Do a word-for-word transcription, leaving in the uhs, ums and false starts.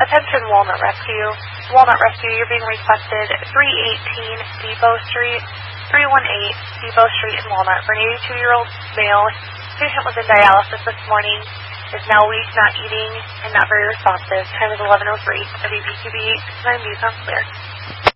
Attention Walnut Rescue. Walnut Rescue, you're being requested three eighteen Depot Street, three one eight Depot Street in Walnut for an eighty-two-year-old male. Patient was in dialysis this morning, is now weak, not eating, and not very responsive. Time is eleven oh three. W P Q B nine B sounds clear.